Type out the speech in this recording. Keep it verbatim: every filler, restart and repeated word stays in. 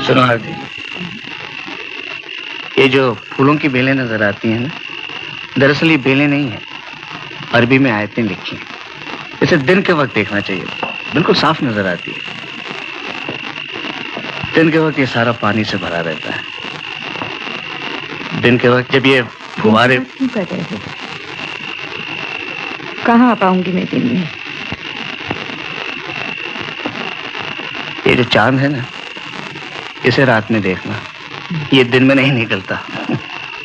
सुनो आरती, ये जो फूलों की बेलें नजर आती हैं ना, दरअसल ये बेलें नहीं है, अरबी में आयतें लिखी हैं। इसे दिन के वक्त देखना चाहिए, बिल्कुल साफ नजर आती है। दिन के वक्त ये सारा पानी से भरा रहता है। दिन के वक्त जब ये फुहारे क्यों कर रहे हो? कहाँ आ पाऊंगी मैं दिन में? ये जो चांद है ना, इसे रात में देखना, ये दिन में नहीं निकलता।